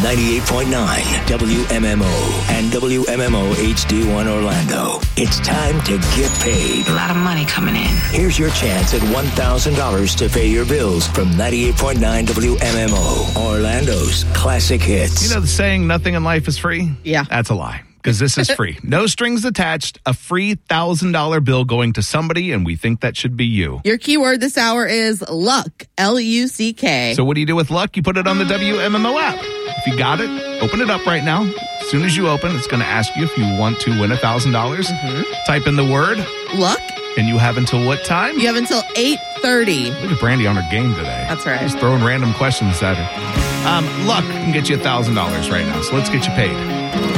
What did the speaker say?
98.9 WMMO and WMMO HD1 Orlando. It's time to get paid. A lot of money coming in. Here's your chance at $1,000 to pay your bills from 98.9 WMMO, Orlando's classic hits. You know the saying, nothing in life is free? Yeah. That's a lie. Because this is free. No strings attached. A free $1,000 bill going to somebody, and we think that should be you. Your keyword this hour is luck. Luck. So what do you do with luck? You put it on the WMMO app. If you got it, open it up right now. As soon as you open, it's going to ask you if you want to win $1,000. Type in the word luck. And you have until what time? You have until 8:30. Look at Brandy on her game today. That's right. Just throwing random questions at her. Luck can get you $1,000 right now, so let's get you paid.